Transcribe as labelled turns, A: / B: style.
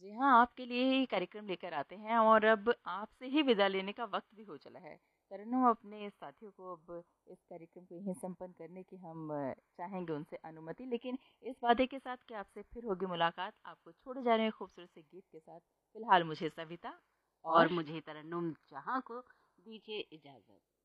A: जी हाँ, आपके लिए ही कार्यक्रम लेकर आते हैं और अब आपसे ही विदा लेने का वक़्त भी हो चला है। तरन्नुम अपने साथियों को अब इस कार्यक्रम को यहीं संपन्न करने की हम चाहेंगे उनसे अनुमति, लेकिन इस वादे के साथ कि आपसे फिर होगी मुलाकात, आपको छोड़े जा रहे हैं खूबसूरत से गीत के साथ। फिलहाल मुझे सविता और
B: और मुझे तरन्नुम जहाँ को दीजिए इजाज़त।